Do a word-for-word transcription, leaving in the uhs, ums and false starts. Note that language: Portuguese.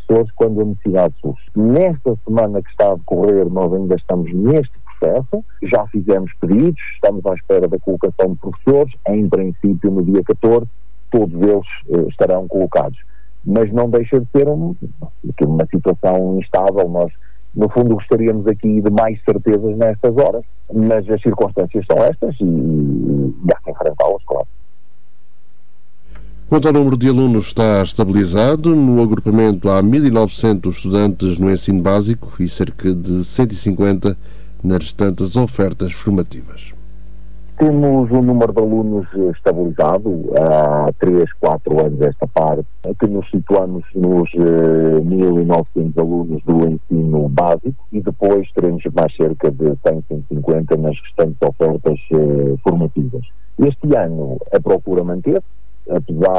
professores quando a necessidade surge. Nesta semana que está a decorrer, nós ainda estamos neste processo, já fizemos pedidos, estamos à espera da colocação de professores, em princípio no dia catorze todos eles uh, estarão colocados. Mas não deixa de ser um, uma situação instável. Nós, no fundo, gostaríamos aqui de mais certezas nestas horas, mas as circunstâncias são estas e, e há que enfrentá-las, claro. Quanto ao número de alunos, está estabilizado. No agrupamento há mil e novecentos estudantes no ensino básico e cerca de cento e cinquenta nas restantes ofertas formativas. Temos um número de alunos estabilizado há três, quatro anos esta parte, que nos situamos nos uh, mil e novecentos alunos do ensino básico e depois teremos mais cerca de cem, cento e cinquenta nas restantes ofertas uh, formativas. Este ano a procura manteve, apesar